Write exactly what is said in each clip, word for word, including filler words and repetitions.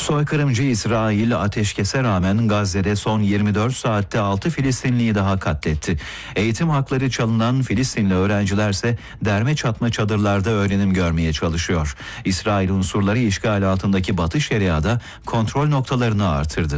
Soykırımcı İsrail ateşkese rağmen Gazze'de son yirmi dört saatte altı Filistinliyi daha katletti. Eğitim hakları çalınan Filistinli öğrencilerse derme çatma çadırlarda öğrenim görmeye çalışıyor. İsrail unsurları işgal altındaki Batı Şeria'da kontrol noktalarını artırdı.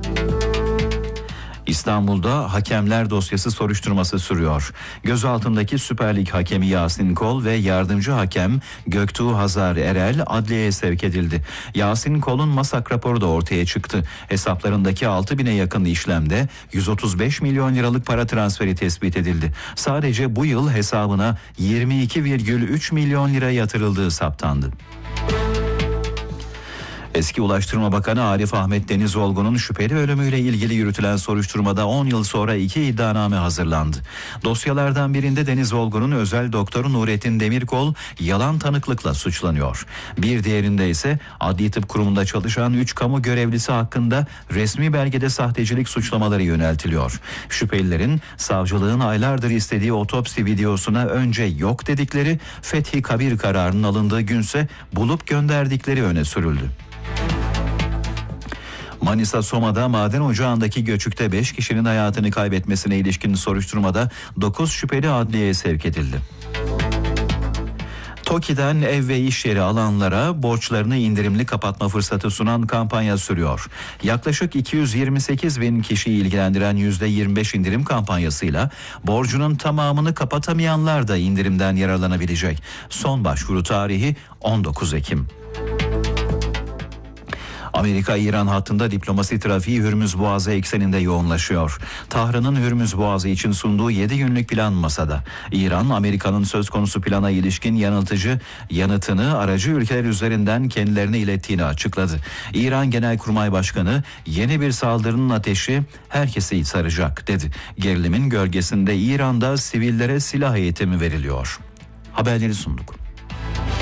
İstanbul'da hakemler dosyası soruşturması sürüyor. Gözaltındaki Süper Lig hakemi Yasin Kol ve yardımcı hakem Göktuğ Hazar Erel adliyeye sevk edildi. Yasin Kol'un masak raporu da ortaya çıktı. Hesaplarındaki altı bine yakın işlemde yüz otuz beş milyon liralık para transferi tespit edildi. Sadece bu yıl hesabına yirmi iki virgül üç milyon lira yatırıldığı saptandı. Eski Ulaştırma Bakanı Arif Ahmet Denizolgun'un şüpheli ölümüyle ilgili yürütülen soruşturmada on yıl sonra iki iddianame hazırlandı. Dosyalardan birinde Denizolgun'un özel doktoru Nurettin Demirkol yalan tanıklıkla suçlanıyor. Bir diğerinde ise Adli Tıp Kurumu'nda çalışan üç kamu görevlisi hakkında resmi belgede sahtecilik suçlamaları yöneltiliyor. Şüphelilerin savcılığın aylardır istediği otopsi videosuna önce yok dedikleri, Fethi Kabir kararının alındığı günse bulup gönderdikleri öne sürüldü. Manisa Soma'da maden ocağındaki göçükte beş kişinin hayatını kaybetmesine ilişkin soruşturmada dokuz şüpheli adliyeye sevk edildi. TOKİ'den ev ve iş yeri alanlara borçlarını indirimli kapatma fırsatı sunan kampanya sürüyor. Yaklaşık iki yüz yirmi sekiz bin kişiyi ilgilendiren yüzde yirmi beş indirim kampanyasıyla borcunun tamamını kapatamayanlar da indirimden yararlanabilecek. Son başvuru tarihi on dokuz Ekim. Amerika-İran hattında diplomasi trafiği Hürmüz Boğazı ekseninde yoğunlaşıyor. Tahran'ın Hürmüz Boğazı için sunduğu yedi günlük plan masada. İran, Amerika'nın söz konusu plana ilişkin yanıltıcı yanıtını aracı ülkeler üzerinden kendilerine ilettiğini açıkladı. İran Genelkurmay Başkanı yeni bir saldırının ateşi herkesi saracak dedi. Gerilimin gölgesinde İran'da sivillere silah eğitimi veriliyor. Haberleri sunduk.